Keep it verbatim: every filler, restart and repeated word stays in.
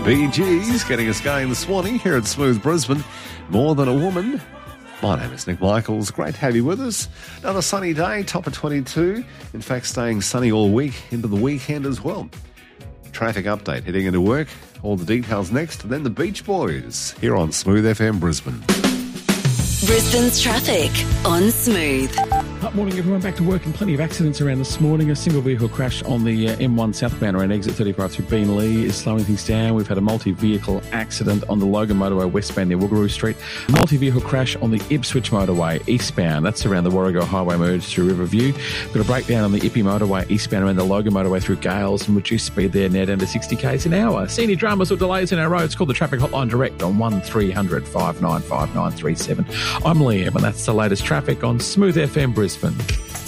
Bee Gees getting us going this morning here at Smooth Brisbane. More Than a Woman. My name is Nick Michaels. Great to have you with us. Another sunny day, top of twenty-two. In fact, staying sunny all week into the weekend as well. Traffic update, heading into work. All the details next. And then the Beach Boys here on Smooth F M Brisbane. Brisbane's traffic on Smooth. Good morning, everyone. Back to work and plenty of accidents around this morning. A single vehicle crash on the uh, M one southbound around exit thirty-five through Beenleigh is slowing things down. We've had a multi-vehicle accident on the Logan Motorway westbound near Woogaroo Street. A multi-vehicle crash on the Ipswich Motorway eastbound. That's around the Warrego Highway merge through Riverview. Got a breakdown on the Ippy Motorway eastbound around the Logan Motorway through Gales and reduced speed there now down to sixty k's an hour. See any dramas or delays in our roads? Call the Traffic Hotline direct on one three hundred, five nine five, nine three seven. I'm Liam and that's the latest traffic on Smooth F M Brisbane.